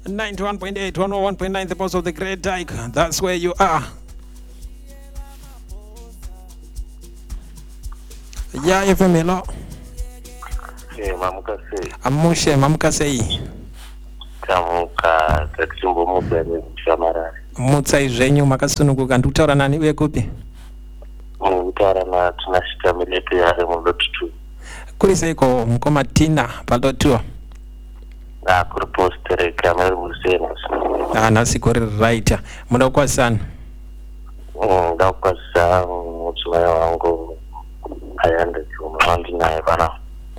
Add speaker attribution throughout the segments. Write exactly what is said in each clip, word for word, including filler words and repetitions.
Speaker 1: ninety-one point eight, one oh one point nine, the boss of the Great Dyke. That's where you are. Yeah, F M, hello.
Speaker 2: Eh, mamuka sei.
Speaker 1: Amushe, mamuka sei.
Speaker 2: Tamuka tatimbo mubere chamarari.
Speaker 1: Mutsai zvenyu makasununguka ndikutaura nani uye kupi?
Speaker 2: Mukutaura na tunashika mileto yare mulotutu.
Speaker 1: Kuri seiko mukoma Tina palotuwa?
Speaker 2: Na kuri postere kamera musena.
Speaker 1: Ah, nasi kuri right. Muda kwa sana.
Speaker 2: Mm, da kwa sana mutsumaya wangu ayanda chuma handi naye bana.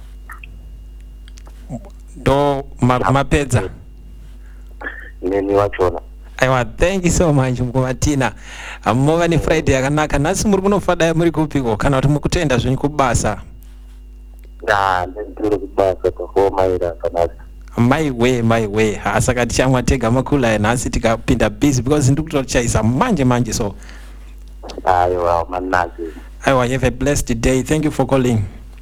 Speaker 1: Do ma, mapedza.
Speaker 2: Nini wachona.
Speaker 1: Aiwa, thank you so much mukoma Tina. Amova ni Friday yakanaka. Nasi muri kunofada muri kupiko kana kuti mukutenda zvenyu kubasa.
Speaker 2: Na ndiri kubasa kwa maira kana.
Speaker 1: My way, my way. Asaka tichamwa tega makula nasi tikapinda busy because ndikutochaisa manje manje so.
Speaker 2: Aiwa, manazi.
Speaker 1: Aiwa, you have a blessed day. Thank you for calling.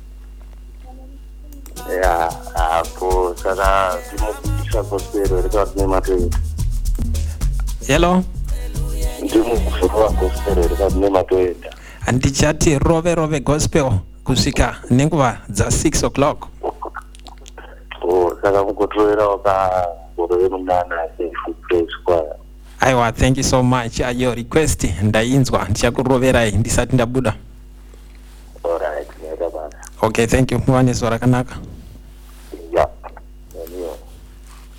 Speaker 2: Yeah, hapo sasa tumekutisha gospel record ni matendo.
Speaker 1: Hello.
Speaker 2: Ndimu kufungua gospel record ni matendo.
Speaker 1: Andichati rove rove gospel kusika nenguva za six o'clock.
Speaker 2: Oh, sasa mkutuera waka bore mnana safe place kwa.
Speaker 1: Aiwa, thank you so much. Your request ndainzwa ndichakuroverai ndisati ndabuda.
Speaker 2: Alright, nenda bana.
Speaker 1: Okay, thank you. Mwane swara kanaka.